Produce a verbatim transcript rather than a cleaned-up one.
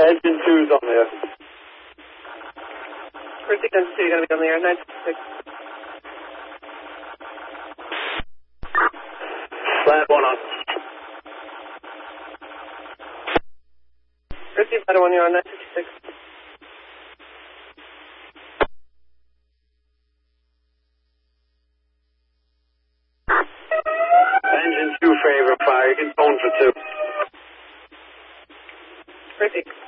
Engine two's on there. Cruising engine two, you're going to be on the air, nine six. Flat one on. Cruising Vital one, you're on nine fifty-six. Engine two favor fire, you can phone for two. Cruising.